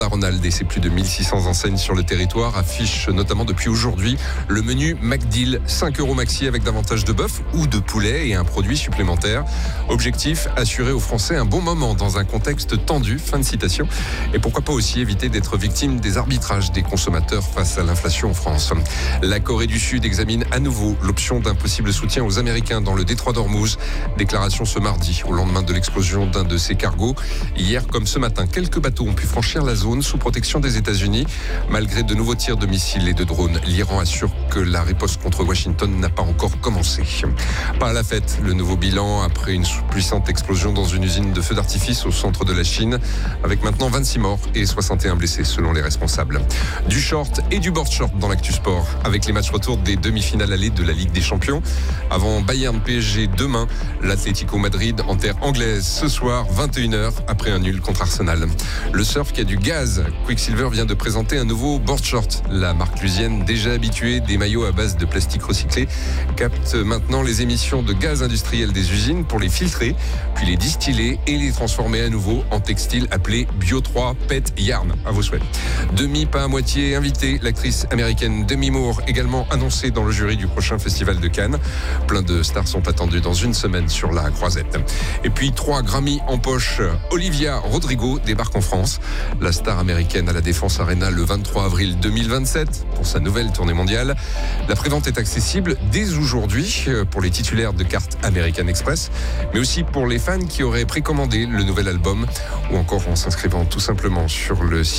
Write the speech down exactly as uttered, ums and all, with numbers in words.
Ronald et ses plus de mille six cents enseignes sur le territoire affichent notamment depuis aujourd'hui le menu McDeal, cinq euros maxi avec davantage de bœuf ou de poulet et un produit supplémentaire. Objectif, assurer aux Français un bon moment dans un contexte tendu, fin de citation. Et pourquoi pas aussi éviter d'être victime des arbitrages des consommateurs face à l'inflation en France. La Corée du Sud examine à nouveau l'option d'un possible soutien aux Américains dans le détroit d'Ormuz. Déclaration ce mardi, au lendemain de l'explosion d'un de ses cargos. Hier comme ce matin, quelques bateaux ont pu franchir la zone sous protection des États-Unis. Malgré de nouveaux tirs de missiles et de drones, l'Iran assure que la riposte contre Washington n'a pas encore commencé. Pas à la fête, le nouveau bilan après une puissante explosion dans une usine de feux d'artifice au centre de la Chine, avec maintenant vingt-six morts et soixante et un blessés selon les responsables. Du short et du board short dans l'actu sport, avec les matchs retour des demi-finales allées de la Ligue des Champions. Avant Bayern P S G demain, l'Atlético Madrid en terre anglaise ce soir, vingt et une heures, après un nul contre Arsenal. Le surf qui a du gaz. Quicksilver vient de présenter un nouveau board short. La marque lusienne, déjà habituée des maillots à base de plastique recyclé, capte maintenant les émissions de gaz industriel des usines pour les filtrer, puis les distiller et les transformer à nouveau en textile appelé Bio trois Pet Yarn. À vos souhaits. Demi, pas à moitié invitée, l'actrice américaine Demi Moore, également annoncée dans le jury du prochain festival de Cannes. Plein de stars sont attendues dans une semaine sur la croisette. Et puis trois Grammy en poche. Olivia Rodrigo débarque en France. La star américaine à la Défense Arena le vingt-trois avril deux mille vingt-sept pour sa nouvelle tournée mondiale. La prévente est accessible dès aujourd'hui pour les titulaires de carte American Express, mais aussi pour les fans qui auraient précommandé le nouvel album ou encore en s'inscrivant tout simplement sur le site